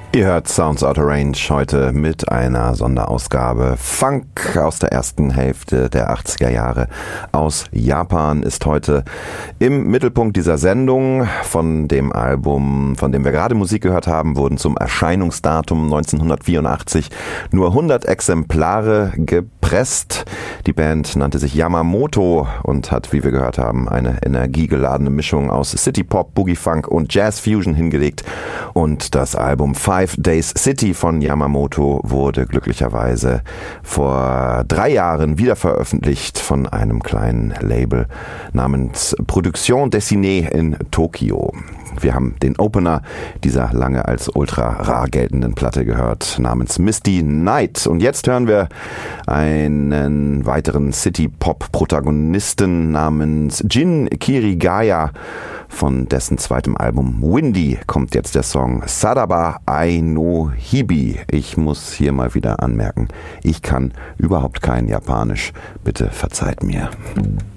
Ihr hört Sounds Out of Range heute mit einer Sonderausgabe. Funk aus der ersten Hälfte der 80er Jahre aus Japan ist heute im Mittelpunkt dieser Sendung. Von dem Album, von dem wir gerade Musik gehört haben, wurden zum Erscheinungsdatum 1984 nur 100 Exemplare gepresst. Die Band nannte sich Yamamoto und hat, wie wir gehört haben, eine energiegeladene Mischung aus City Pop, Boogie Funk und Jazz Fusion hingelegt. Und das Album Five Days City von Yamamoto wurde glücklicherweise vor 3 Jahren wieder veröffentlicht von einem kleinen Label namens Production Dessinée in Tokio. Wir haben den Opener dieser lange als ultra rar geltenden Platte gehört, namens Misty Night. Und jetzt hören wir einen weiteren City-Pop-Protagonisten namens Jin Kirigaya. Von dessen zweitem Album Windy kommt jetzt der Song Sadaba Ai no Hibi. Ich muss hier mal wieder anmerken, ich kann überhaupt kein Japanisch. Bitte verzeiht mir.